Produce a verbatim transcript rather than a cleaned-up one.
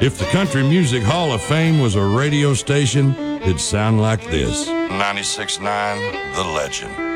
If the Country Music Hall of Fame was a radio station, it'd sound like this. ninety-six point nine The Legend.